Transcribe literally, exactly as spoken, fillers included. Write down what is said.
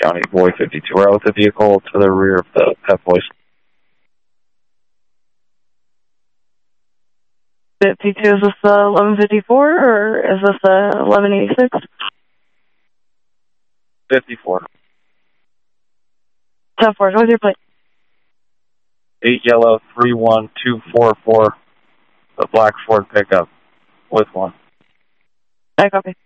County, Boy fifty-two. We're out with the vehicle to the rear of the Pep Boys. fifty-two, is this uh, eleven fifty-four or is this uh, eleven eighty-six? fifty-four. ten four, what's your plate? eight yellow, three one two four four, the black Ford pickup with one. I copy.